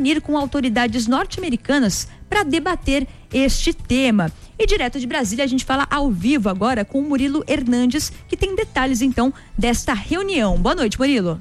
reunir com autoridades norte-americanas para debater este tema. E direto de Brasília, a gente fala ao vivo agora com o Murilo Hernandes, que tem detalhes então desta reunião. Boa noite, Murilo.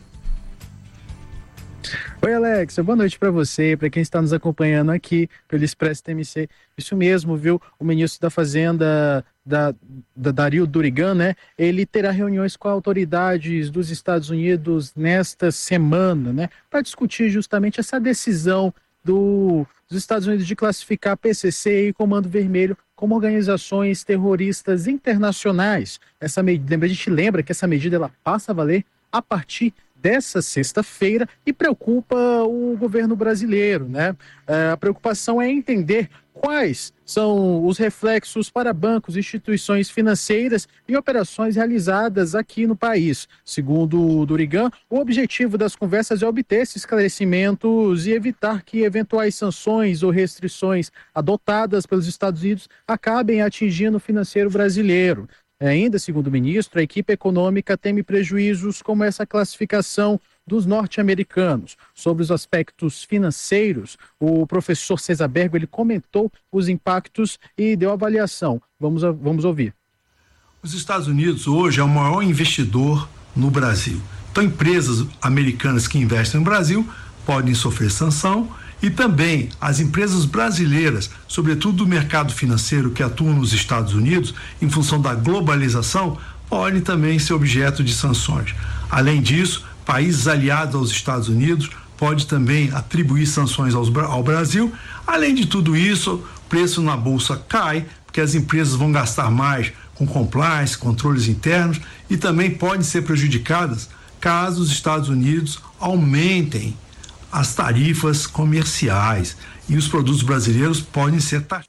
Oi, Alexia, boa noite para você, para quem está nos acompanhando aqui pelo Expresso TMC. Isso mesmo, viu? O ministro da Fazenda, Dario Durigan, né? Ele terá reuniões com autoridades dos Estados Unidos nesta semana, né? Para discutir justamente essa decisão dos Estados Unidos de classificar PCC e Comando Vermelho como organizações terroristas internacionais. A gente lembra que essa medida ela passa a valer a partir dessa sexta-feira e preocupa o governo brasileiro, né? A preocupação é entender quais são os reflexos para bancos, instituições financeiras e operações realizadas aqui no país. Segundo o Durigan, o objetivo das conversas é obter esses esclarecimentos e evitar que eventuais sanções ou restrições adotadas pelos Estados Unidos acabem atingindo o financeiro brasileiro. Ainda, segundo o ministro, a equipe econômica teme prejuízos como essa classificação dos norte-americanos. Sobre os aspectos financeiros, o professor César Bergo, ele comentou os impactos e deu avaliação. Vamos ouvir. Os Estados Unidos hoje é o maior investidor no Brasil. Então, empresas americanas que investem no Brasil podem sofrer sanção e também as empresas brasileiras, sobretudo do mercado financeiro que atuam nos Estados Unidos, em função da globalização, podem também ser objeto de sanções. Além disso, países aliados aos Estados Unidos podem também atribuir sanções ao Brasil. Além de tudo isso, o preço na bolsa cai, porque as empresas vão gastar mais com compliance, controles internos e também podem ser prejudicadas caso os Estados Unidos aumentem as tarifas comerciais e os produtos brasileiros podem ser taxados.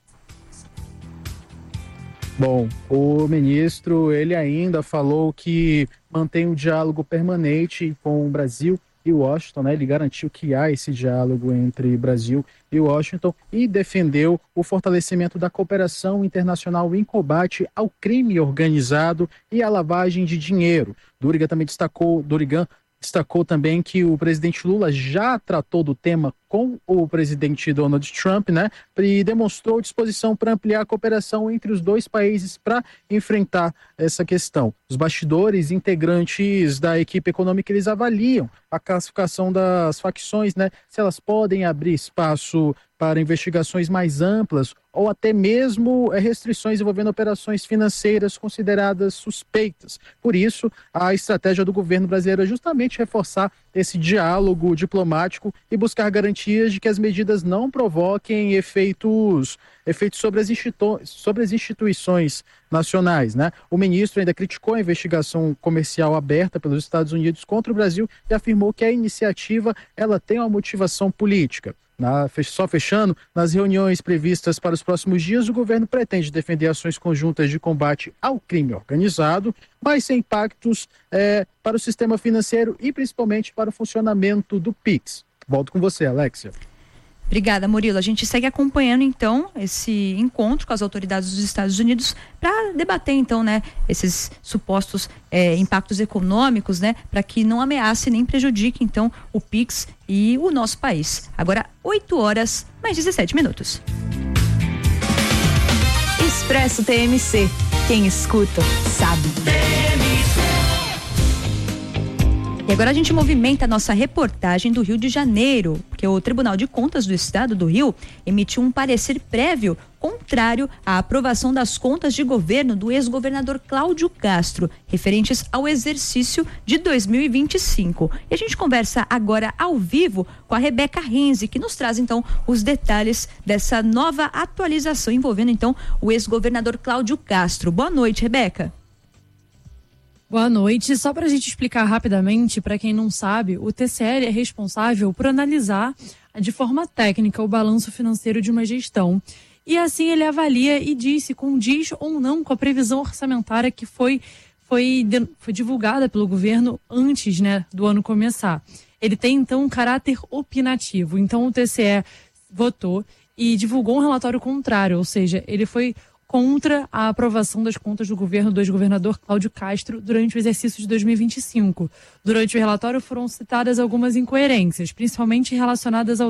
Bom, o ministro, ele ainda falou que mantém um diálogo permanente com o Brasil e Washington, né? Ele garantiu que há esse diálogo entre Brasil e Washington e defendeu o fortalecimento da cooperação internacional em combate ao crime organizado e à lavagem de dinheiro. Durigan também destacou também que o presidente Lula já tratou do tema com o presidente Donald Trump, né? E demonstrou disposição para ampliar a cooperação entre os dois países para enfrentar essa questão. Os bastidores integrantes da equipe econômica, eles avaliam a classificação das facções, né? Se elas podem abrir espaço para investigações mais amplas ou até mesmo restrições envolvendo operações financeiras consideradas suspeitas. Por isso, a estratégia do governo brasileiro é justamente reforçar esse diálogo diplomático e buscar garantias de que as medidas não provoquem efeitos sobre as instituições nacionais, né? O ministro ainda criticou a investigação comercial aberta pelos Estados Unidos contra o Brasil e afirmou que a iniciativa ela tem uma motivação política. Só fechando, nas reuniões previstas para os próximos dias, o governo pretende defender ações conjuntas de combate ao crime organizado, mas sem impactos para o sistema financeiro e principalmente para o funcionamento do PIX. Volto com você, Alexia. Obrigada, Murilo. A gente segue acompanhando, então, esse encontro com as autoridades dos Estados Unidos para debater, então, né, esses supostos impactos econômicos, né, para que não ameace nem prejudique, então, o PIX e o nosso país. Agora, 8h mais 17 minutos. Expresso TMC. Quem escuta, sabe. E agora a gente movimenta a nossa reportagem do Rio de Janeiro, porque o Tribunal de Contas do Estado do Rio emitiu um parecer prévio contrário à aprovação das contas de governo do ex-governador Cláudio Castro, referentes ao exercício de 2025. E a gente conversa agora ao vivo com a Rebeca Renzi, que nos traz então os detalhes dessa nova atualização envolvendo então o ex-governador Cláudio Castro. Boa noite, Rebeca. Boa noite. Só para a gente explicar rapidamente, para quem não sabe, o TCE é responsável por analisar de forma técnica o balanço financeiro de uma gestão. E assim ele avalia e diz se condiz ou não com a previsão orçamentária que foi divulgada pelo governo antes, né, do ano começar. Ele tem, então, um caráter opinativo. Então, o TCE votou e divulgou um relatório contrário, ou seja, ele foi contra a aprovação das contas do governo do ex-governador Cláudio Castro durante o exercício de 2025. Durante o relatório foram citadas algumas incoerências, principalmente relacionadas ao